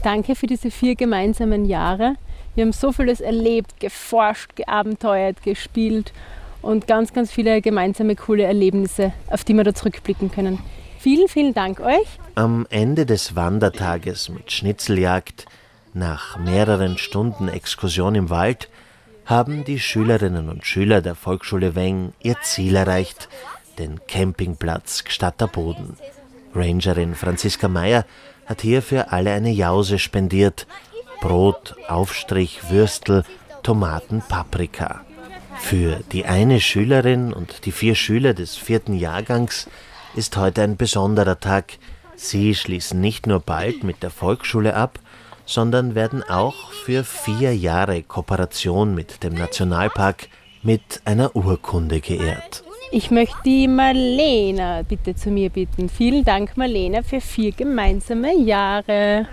Danke für diese 4 gemeinsamen Jahre. Wir haben so vieles erlebt, geforscht, geabenteuert, gespielt und ganz, ganz viele gemeinsame coole Erlebnisse, auf die wir da zurückblicken können. Vielen, vielen Dank euch. Am Ende des Wandertages mit Schnitzeljagd, nach mehreren Stunden Exkursion im Wald, haben die Schülerinnen und Schüler der Volksschule Weng ihr Ziel erreicht, den Campingplatz Gstatter Boden. Rangerin Franziska Meyer hat hier für alle eine Jause spendiert. Brot, Aufstrich, Würstel, Tomaten, Paprika. Für die eine Schülerin und die 4 Schüler des 4. Jahrgangs ist heute ein besonderer Tag. Sie schließen nicht nur bald mit der Volksschule ab, sondern werden auch für 4 Jahre Kooperation mit dem Nationalpark mit einer Urkunde geehrt. Ich möchte die Marlena bitte zu mir bitten. Vielen Dank, Marlena, für 4 gemeinsame Jahre.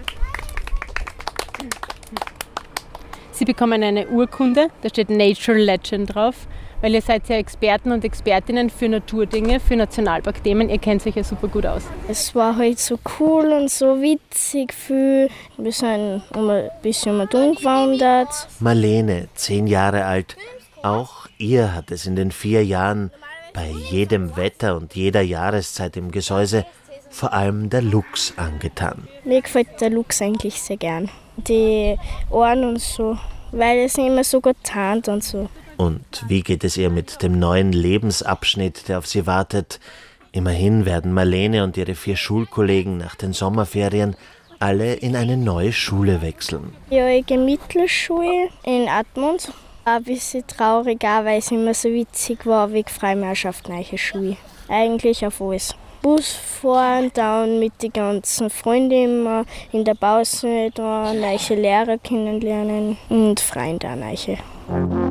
Sie bekommen eine Urkunde, da steht Nature Legend drauf, weil ihr seid ja Experten und Expertinnen für Naturdinge, für Nationalparkthemen. Ihr kennt euch ja super gut aus. Es war halt so cool und so witzig. Wir sind ein bisschen umgewandert. Marlene, 10 Jahre alt, auch ihr hat es in den 4 Jahren bei jedem Wetter und jeder Jahreszeit im Gesäuse vor allem der Luchs angetan. Mir gefällt der Luchs eigentlich sehr gern. Die Ohren und so, weil es immer so gut tarnt und so. Und wie geht es ihr mit dem neuen Lebensabschnitt, der auf sie wartet? Immerhin werden Marlene und ihre 4 Schulkollegen nach den Sommerferien alle in eine neue Schule wechseln. Ja, ich gehe Mittelschule in Admont. Ein bisschen traurig auch, weil es immer so witzig war, wie Freimarschaft neue Schule. Eigentlich auf alles. Bus fahren, dann mit den ganzen Freunden immer in der Pause da neue Lehrer kennenlernen und Freunde auch neue.